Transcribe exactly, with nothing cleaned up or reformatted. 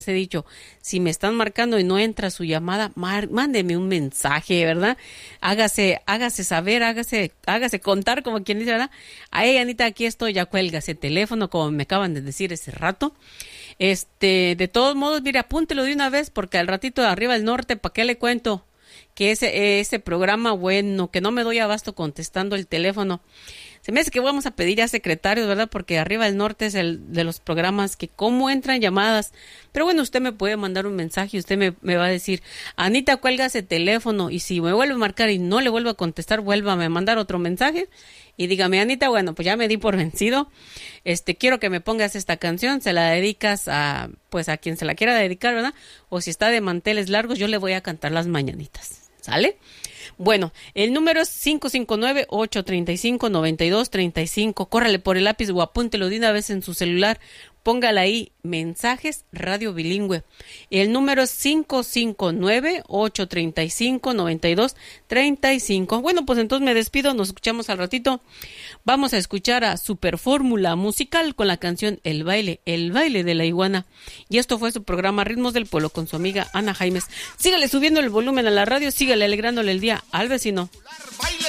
he dicho, si me están marcando y no entra su llamada, mar, mándeme un mensaje, ¿verdad? Hágase, hágase saber, hágase, hágase contar, como quien dice, ¿verdad? Ahí, Anita, aquí estoy, ya cuelga ese teléfono, como me acaban de decir ese rato. Este, de todos modos, mire, apúntelo de una vez, porque al ratito de Arriba del Norte, ¿para qué le cuento? Que ese, ese programa, bueno, que no me doy abasto contestando el teléfono. Se me hace que vamos a pedir a secretarios, ¿verdad? Porque Arriba del Norte es el de los programas que cómo entran llamadas. Pero bueno, usted me puede mandar un mensaje y usted me, me va a decir, Anita, cuelga ese teléfono. Y si me vuelve a marcar y no le vuelvo a contestar, vuélvame a mandar otro mensaje. Y dígame, Anita, bueno, pues ya me di por vencido. Este, quiero que me pongas esta canción. Se la dedicas a, pues a quien se la quiera dedicar, ¿verdad? O si está de manteles largos, yo le voy a cantar las mañanitas. ¿Sale? Bueno, el número es cinco cinco nueve, ocho tres cinco, nueve dos tres cinco. Córrale por el lápiz o apúntelo de una vez en su celular. Póngala ahí, mensajes radio bilingüe. El número es cinco cinco nueve, ocho tres cinco, nueve dos tres cinco. Bueno, pues entonces me despido, nos escuchamos al ratito. Vamos a escuchar a Super Fórmula Musical con la canción El Baile, El Baile de la Iguana. Y esto fue su programa Ritmos del Pueblo con su amiga Ana Jaimes. Sígale subiendo el volumen a la radio, sígale alegrándole el día al vecino.